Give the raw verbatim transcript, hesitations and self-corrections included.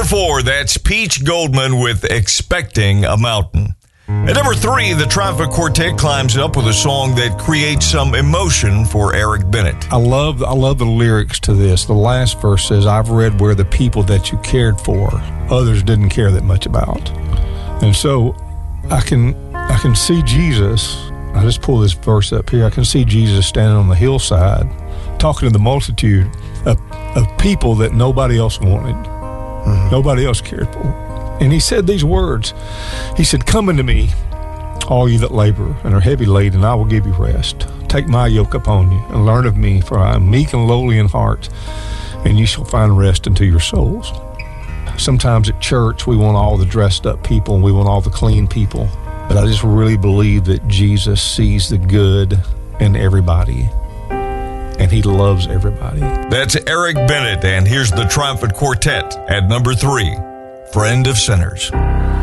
number four, that's Peach Goldman with Expecting a Mountain. At number three, the Triumphant Quartet climbs up with a song that creates some emotion for Eric Bennett. I love I love the lyrics to this. The last verse says, I've read where the people that you cared for, others didn't care that much about. And so I can I can see Jesus. I just pull this verse up here. I can see Jesus standing on the hillside talking to the multitude of, of people that nobody else wanted, mm-hmm. nobody else cared for. And he said these words. He said, come unto me, all you that labor and are heavy laden, and I will give you rest. Take my yoke upon you and learn of me, for I am meek and lowly in heart, and you shall find rest unto your souls. Sometimes at church, we want all the dressed up people and we want all the clean people. But I just really believe that Jesus sees the good in everybody, and he loves everybody. That's Eric Bennett, and here's the Triumphant Quartet at number three, Friend of Sinners.